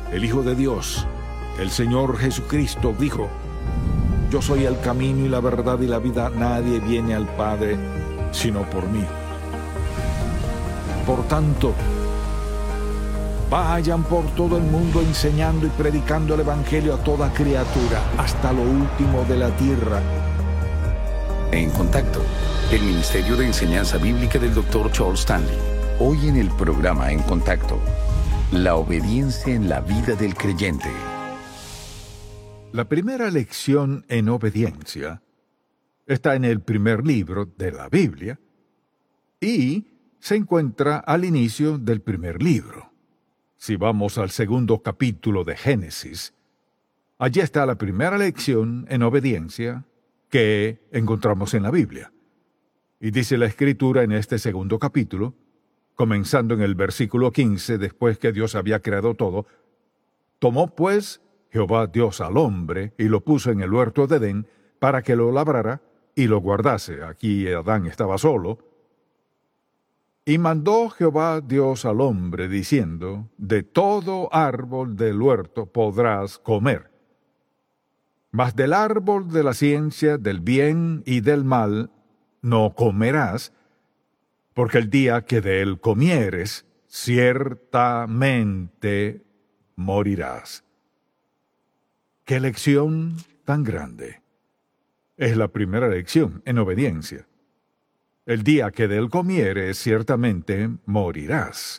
el Hijo de Dios, el Señor Jesucristo, dijo: yo soy el camino y la verdad y la vida. Nadie viene al Padre sino por mí. Por tanto, vayan por todo el mundo enseñando y predicando el Evangelio a toda criatura, hasta lo último de la tierra. En Contacto, el Ministerio de Enseñanza Bíblica del Dr. Charles Stanley. Hoy en el programa En Contacto, la obediencia en la vida del creyente. La primera lección en obediencia está en el primer libro de la Biblia y se encuentra al inicio del primer libro. Si vamos al segundo capítulo de Génesis, allí está la primera lección en obediencia que encontramos en la Biblia. Y dice la Escritura en este segundo capítulo, comenzando en el versículo 15, después que Dios había creado todo: tomó pues Jehová Dios al hombre y lo puso en el huerto de Edén para que lo labrara y lo guardase. Aquí Adán estaba solo. Y mandó Jehová Dios al hombre, diciendo: de todo árbol del huerto podrás comer, mas del árbol de la ciencia del bien y del mal no comerás, porque el día que de él comieres, ciertamente morirás. ¡Qué lección tan grande! Es la primera lección en obediencia. El día que de él comieres, ciertamente morirás.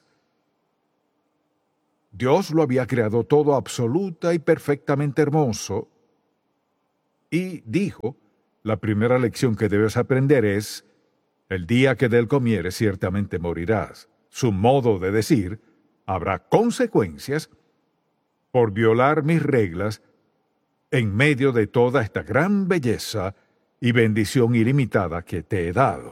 Dios lo había creado todo absoluta y perfectamente hermoso, y dijo: la primera lección que debes aprender es: el día que de él comieres, ciertamente morirás. Su modo de decir: habrá consecuencias por violar mis reglas en medio de toda esta gran belleza y bendición ilimitada que te he dado.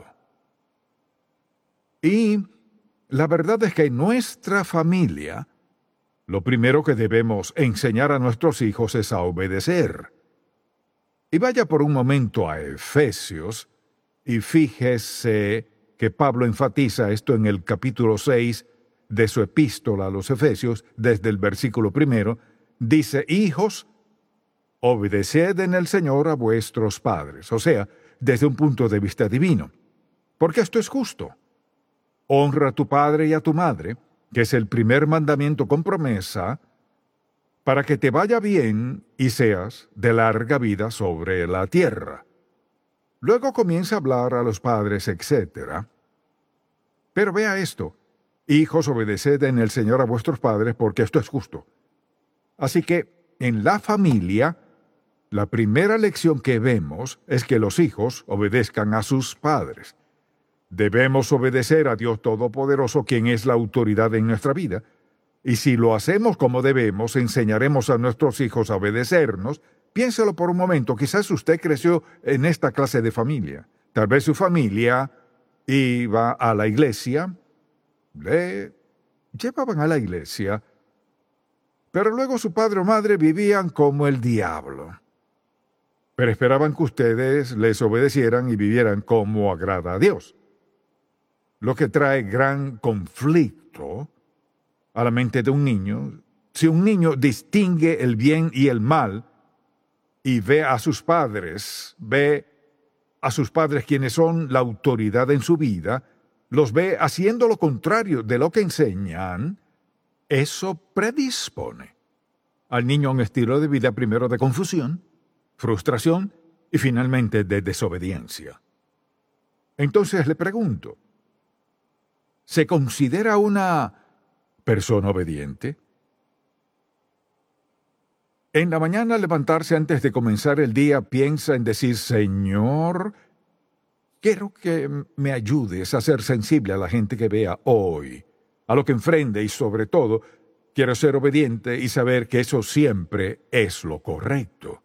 Y la verdad es que en nuestra familia, lo primero que debemos enseñar a nuestros hijos es a obedecer. Y vaya por un momento a Efesios, y fíjese que Pablo enfatiza esto en el capítulo 6 de su epístola a los Efesios, desde el versículo 1, dice: hijos, obedeced en el Señor a vuestros padres. O sea, desde un punto de vista divino, porque esto es justo. Honra a tu padre y a tu madre, que es el primer mandamiento con promesa, para que te vaya bien y seas de larga vida sobre la tierra. Luego comienza a hablar a los padres, etc. Pero vea esto: hijos, obedeced en el Señor a vuestros padres, porque esto es justo. Así que, en la familia, la primera lección que vemos es que los hijos obedezcan a sus padres. Debemos obedecer a Dios Todopoderoso, quien es la autoridad en nuestra vida. Y si lo hacemos como debemos, enseñaremos a nuestros hijos a obedecernos. Piénselo por un momento, quizás usted creció en esta clase de familia. Tal vez su familia iba a la iglesia, le llevaban a la iglesia, pero luego su padre o madre vivían como el diablo. Pero esperaban que ustedes les obedecieran y vivieran como agrada a Dios. Lo que trae gran conflicto a la mente de un niño. Si un niño distingue el bien y el mal y ve a sus padres quienes son la autoridad en su vida, los ve haciendo lo contrario de lo que enseñan, eso predispone al niño a un estilo de vida primero de confusión, frustración y finalmente de desobediencia. Entonces le pregunto, ¿se considera una persona obediente? En la mañana, al levantarse antes de comenzar el día, piensa en decir: Señor, quiero que me ayudes a ser sensible a la gente que vea hoy, a lo que enfrente, y sobre todo, quiero ser obediente y saber que eso siempre es lo correcto.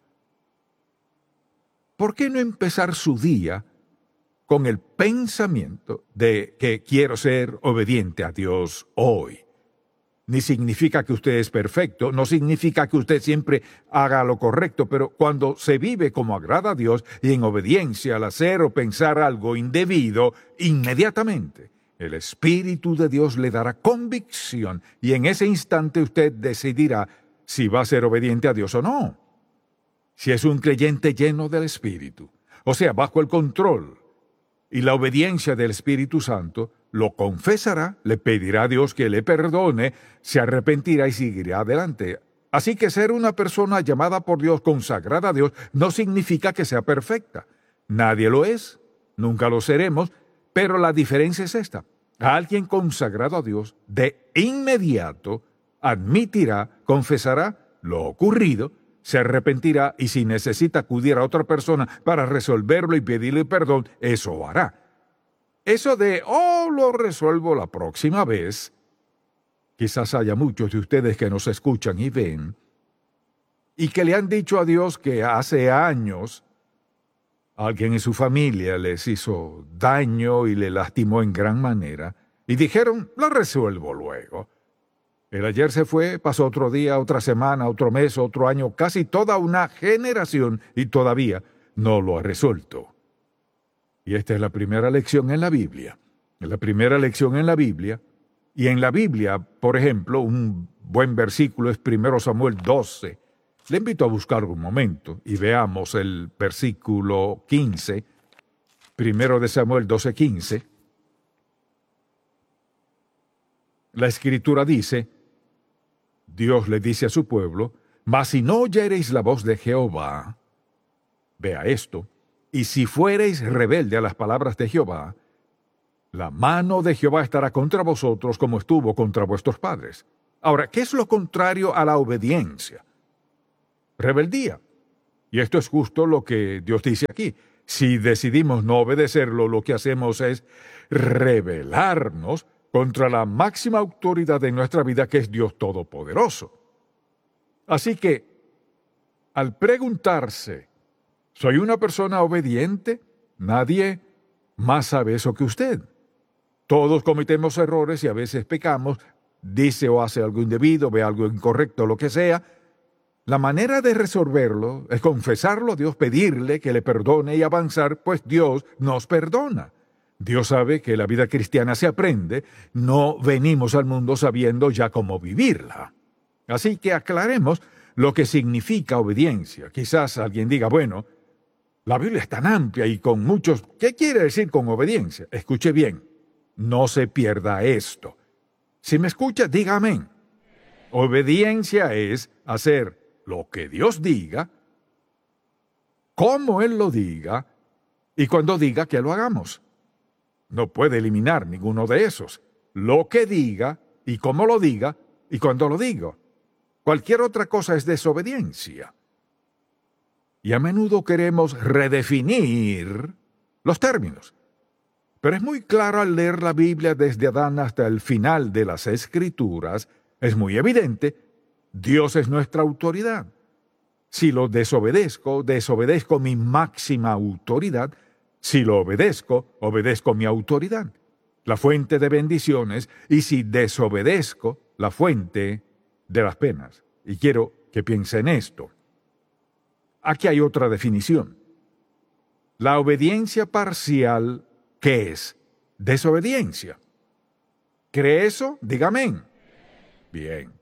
¿Por qué no empezar su día con el pensamiento de que quiero ser obediente a Dios hoy? Ni significa que usted es perfecto, no significa que usted siempre haga lo correcto, pero cuando se vive como agrada a Dios y en obediencia al hacer o pensar algo indebido, inmediatamente el Espíritu de Dios le dará convicción y en ese instante usted decidirá si va a ser obediente a Dios o no. Si es un creyente lleno del Espíritu, o sea, bajo el control y la obediencia del Espíritu Santo, lo confesará, le pedirá a Dios que le perdone, se arrepentirá y seguirá adelante. Así que ser una persona llamada por Dios, consagrada a Dios, no significa que sea perfecta. Nadie lo es, nunca lo seremos, pero la diferencia es esta. Alguien consagrado a Dios, de inmediato, admitirá, confesará lo ocurrido, se arrepentirá y si necesita acudir a otra persona para resolverlo y pedirle perdón, eso hará. Eso de, lo resuelvo la próxima vez. Quizás haya muchos de ustedes que nos escuchan y ven, y que le han dicho a Dios que hace años alguien en su familia les hizo daño y le lastimó en gran manera, y dijeron, lo resuelvo luego. El ayer se fue, pasó otro día, otra semana, otro mes, otro año, casi toda una generación, y todavía no lo ha resuelto. Y esta es la primera lección en la Biblia. La primera lección en la Biblia. Y en la Biblia, por ejemplo, un buen versículo es 1 Samuel 12. Le invito a buscar un momento y veamos el versículo 15. 1 de Samuel 12:15. La Escritura dice, Dios le dice a su pueblo, mas si no oyereis la voz de Jehová, vea esto, y si fuereis rebelde a las palabras de Jehová, la mano de Jehová estará contra vosotros como estuvo contra vuestros padres. Ahora, ¿qué es lo contrario a la obediencia? Rebeldía. Y esto es justo lo que Dios dice aquí. Si decidimos no obedecerlo, lo que hacemos es rebelarnos contra la máxima autoridad de nuestra vida, que es Dios Todopoderoso. Así que, al preguntarse, ¿soy una persona obediente? Nadie más sabe eso que usted. Todos cometemos errores y a veces pecamos, dice o hace algo indebido, ve algo incorrecto, lo que sea. La manera de resolverlo es confesarlo a Dios, pedirle que le perdone y avanzar, pues Dios nos perdona. Dios sabe que la vida cristiana se aprende, no venimos al mundo sabiendo ya cómo vivirla. Así que aclaremos lo que significa obediencia. Quizás alguien diga, bueno, la Biblia es tan amplia y con muchos... ¿Qué quiere decir con obediencia? Escuche bien, no se pierda esto. Si me escucha, diga amén. Obediencia es hacer lo que Dios diga, como Él lo diga, y cuando diga que lo hagamos. No puede eliminar ninguno de esos. Lo que diga, y cómo lo diga, y cuando lo diga. Cualquier otra cosa es desobediencia. Y a menudo queremos redefinir los términos. Pero es muy claro al leer la Biblia desde Adán hasta el final de las Escrituras, es muy evidente, Dios es nuestra autoridad. Si lo desobedezco, desobedezco mi máxima autoridad. Si lo obedezco, obedezco mi autoridad, la fuente de bendiciones, y si desobedezco, la fuente de las penas. Y quiero que piense en esto. Aquí hay otra definición. La obediencia parcial, ¿qué es? Desobediencia. ¿Cree eso? Dígame amén. Bien.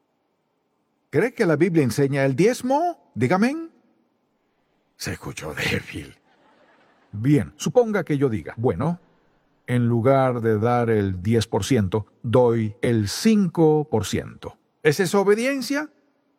¿Cree que la Biblia enseña el diezmo? Dígame amén. Se escuchó débil. Bien, suponga que yo diga, bueno, en lugar de dar el 10%, doy el 5%. ¿Es eso obediencia?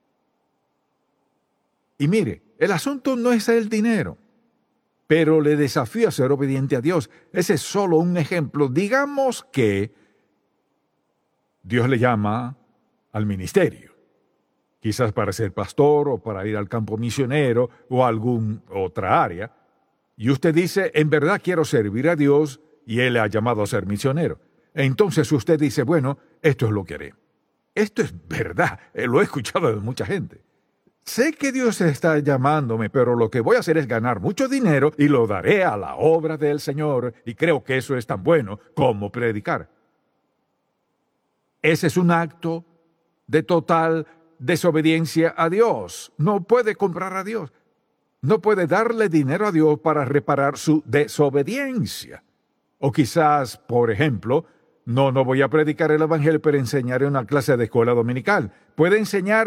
Y mire, el asunto no es el dinero, pero le desafío a ser obediente a Dios. Ese es solo un ejemplo. Digamos que Dios le llama al ministerio, quizás para ser pastor o para ir al campo misionero o a alguna otra área. Y usted dice, en verdad quiero servir a Dios y Él le ha llamado a ser misionero. Entonces usted dice, bueno, esto es lo que haré. Esto es verdad, lo he escuchado de mucha gente. Sé que Dios está llamándome, pero lo que voy a hacer es ganar mucho dinero y lo daré a la obra del Señor, y creo que eso es tan bueno como predicar. Ese es un acto de total desobediencia a Dios. No puede comprar a Dios. No puede darle dinero a Dios para reparar su desobediencia. O quizás, por ejemplo, no voy a predicar el Evangelio, pero enseñaré una clase de escuela dominical. Puede enseñar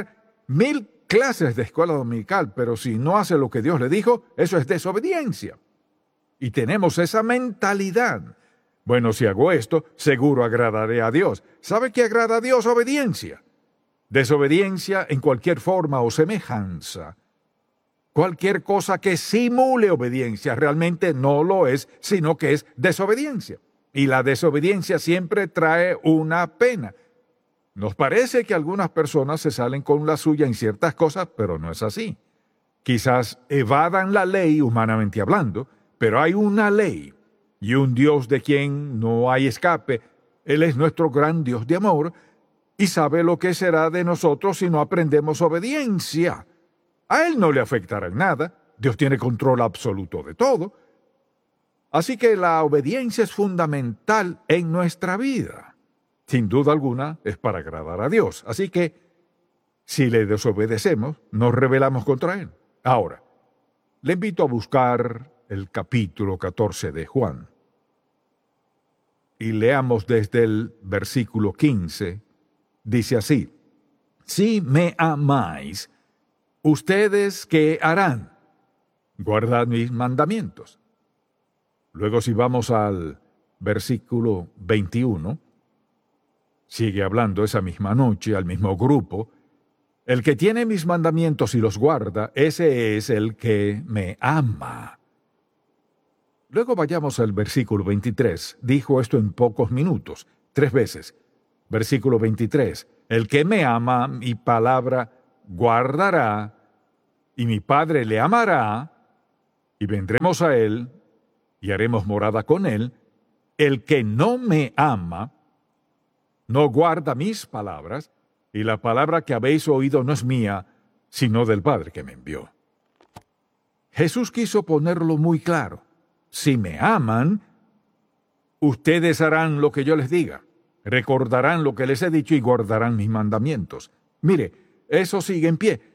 1000 clases de escuela dominical, pero si no hace lo que Dios le dijo, eso es desobediencia. Y tenemos esa mentalidad. Bueno, si hago esto, seguro agradaré a Dios. ¿Sabe qué agrada a Dios? Obediencia. Desobediencia en cualquier forma o semejanza. Cualquier cosa que simule obediencia realmente no lo es, sino que es desobediencia. Y la desobediencia siempre trae una pena. Nos parece que algunas personas se salen con la suya en ciertas cosas, pero no es así. Quizás evadan la ley humanamente hablando, pero hay una ley y un Dios de quien no hay escape. Él es nuestro gran Dios de amor y sabe lo que será de nosotros si no aprendemos obediencia. A Él no le afectará en nada. Dios tiene control absoluto de todo. Así que la obediencia es fundamental en nuestra vida. Sin duda alguna, es para agradar a Dios. Así que, si le desobedecemos, nos rebelamos contra Él. Ahora, le invito a buscar el capítulo 14 de Juan. Y leamos desde el versículo 15. Dice así: Si me amáis, ¿ustedes qué harán? Guardad mis mandamientos. Luego, si vamos al versículo 21, sigue hablando esa misma noche al mismo grupo. El que tiene mis mandamientos y los guarda, ese es el que me ama. Luego vayamos al versículo 23. Dijo esto en pocos minutos, 3 veces. Versículo 23. El que me ama, mi palabra guardará, y mi Padre le amará, y vendremos a él, y haremos morada con él. El que no me ama, no guarda mis palabras, y la palabra que habéis oído no es mía, sino del Padre que me envió. Jesús quiso ponerlo muy claro. Si me aman, ustedes harán lo que yo les diga, recordarán lo que les he dicho y guardarán mis mandamientos. Mire, eso sigue en pie.